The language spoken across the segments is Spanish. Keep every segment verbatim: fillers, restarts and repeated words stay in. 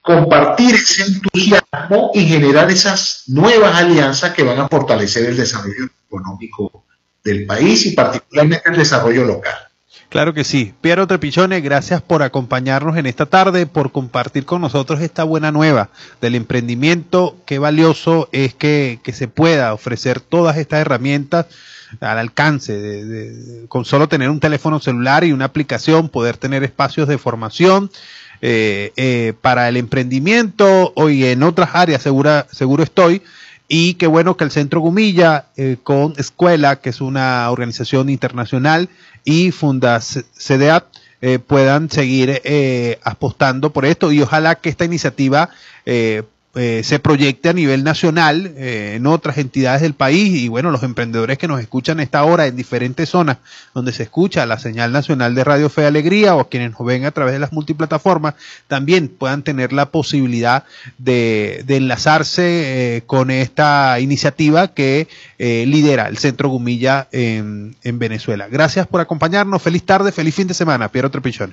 compartir ese entusiasmo y generar esas nuevas alianzas que van a fortalecer el desarrollo económico del país y particularmente el desarrollo local. Claro que sí. Piero Trepichone, gracias por acompañarnos en esta tarde, por compartir con nosotros esta buena nueva del emprendimiento. Qué valioso es que, que se pueda ofrecer todas estas herramientas al alcance, de, de, de, con solo tener un teléfono celular y una aplicación, poder tener espacios de formación eh, eh, para el emprendimiento hoy en otras áreas, segura, seguro estoy. Y qué bueno que el Centro Gumilla, eh, con Escuela, que es una organización internacional, y Funda C D A P, eh, puedan seguir eh, apostando por esto, y ojalá que esta iniciativa eh, eh, se proyecte a nivel nacional eh, en otras entidades del país, y bueno, los emprendedores que nos escuchan a esta hora en diferentes zonas donde se escucha la señal nacional de Radio Fe y Alegría, o quienes nos ven a través de las multiplataformas, también puedan tener la posibilidad de, de enlazarse eh, con esta iniciativa que eh, lidera el Centro Gumilla en, en Venezuela. Gracias por acompañarnos, feliz tarde, feliz fin de semana. Piero Trepichone.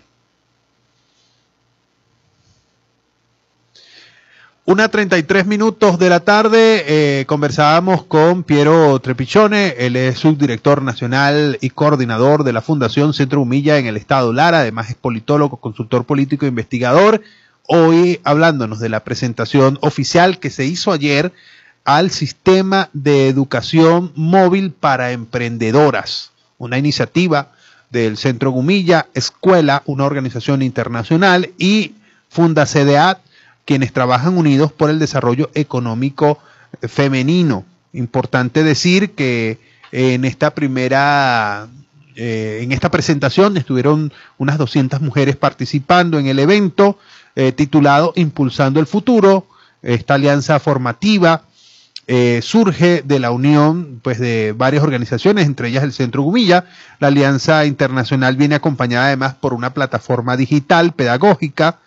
Una treinta y tres minutos de la tarde, eh, conversábamos con Piero Trepichone, él es subdirector nacional y coordinador de la Fundación Centro Gumilla en el estado Lara, además es politólogo, consultor político e investigador, hoy hablándonos de la presentación oficial que se hizo ayer al Sistema de Educación Móvil para Emprendedoras, una iniciativa del Centro Gumilla, Escuela, una organización internacional, y Funda C D A P, quienes trabajan unidos por el desarrollo económico femenino. Importante decir que en esta primera, eh, en esta presentación estuvieron unas doscientas mujeres participando en el evento eh, titulado Impulsando el Futuro. Esta alianza formativa eh, surge de la unión pues, de varias organizaciones, entre ellas el Centro Gumilla. La alianza internacional viene acompañada además por una plataforma digital pedagógica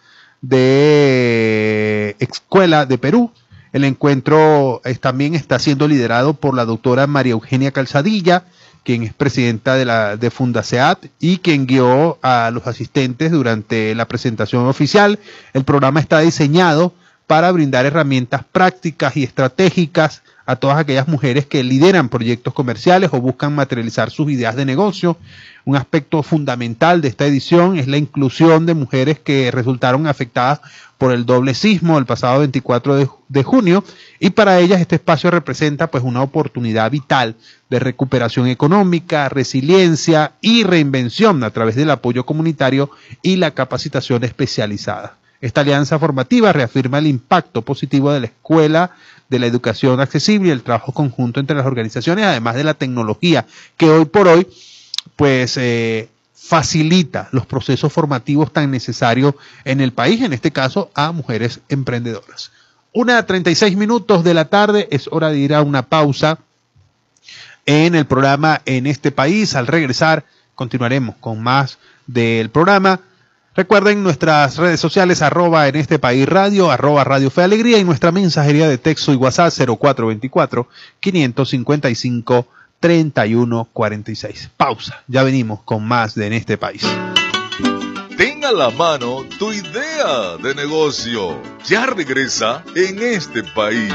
de Escuela de Perú. El encuentro es, también está siendo liderado por la doctora María Eugenia Calzadilla, quien es presidenta de la de Funda C D A P y quien guió a los asistentes durante la presentación oficial. El programa está diseñado para brindar herramientas prácticas y estratégicas a todas aquellas mujeres que lideran proyectos comerciales o buscan materializar sus ideas de negocio. Un aspecto fundamental de esta edición es la inclusión de mujeres que resultaron afectadas por el doble sismo el pasado veinticuatro de junio, y para ellas este espacio representa pues una oportunidad vital de recuperación económica, resiliencia y reinvención a través del apoyo comunitario y la capacitación especializada. Esta alianza formativa reafirma el impacto positivo de la escuela, de la educación accesible y el trabajo conjunto entre las organizaciones, además de la tecnología que hoy por hoy pues eh, facilita los procesos formativos tan necesarios en el país, en este caso a mujeres emprendedoras. Una treinta y seis minutos de la tarde, es hora de ir a una pausa en el programa En este País. Al regresar continuaremos con más del programa. Recuerden nuestras redes sociales, arroba en este país radio, arroba Radio Fe Alegría, y nuestra mensajería de texto y WhatsApp cero cuatro veinticuatro, quinientos cincuenta y cinco, treinta y uno cuarenta y seis. Pausa, ya venimos con más de En este País. Ten a la mano tu idea de negocio. Ya regresa En este País.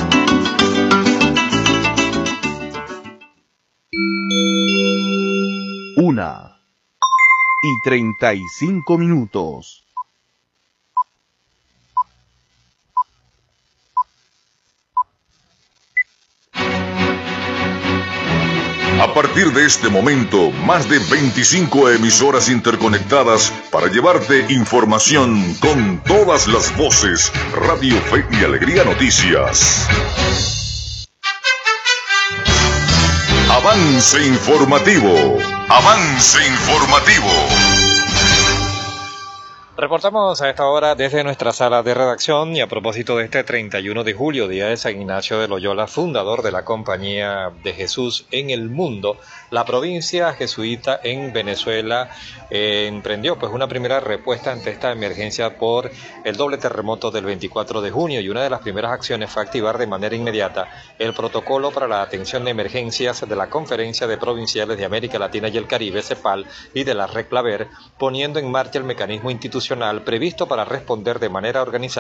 Una y treinta y cinco minutos. A partir de este momento, más de veinticinco emisoras interconectadas para llevarte información con todas las voces. Radio Fe y Alegría Noticias. Avance informativo. Avance informativo. Reportamos a esta hora desde nuestra sala de redacción, y a propósito de este treinta y uno de julio, día de San Ignacio de Loyola, fundador de la Compañía de Jesús en el mundo, la provincia jesuita en Venezuela eh, emprendió pues una primera respuesta ante esta emergencia por el doble terremoto del veinticuatro de junio, y una de las primeras acciones fue activar de manera inmediata el protocolo para la atención de emergencias de la Conferencia de Provinciales de América Latina y el Caribe, CEPAL, y de la RECLAVER, poniendo en marcha el mecanismo institucional previsto para responder de manera organizada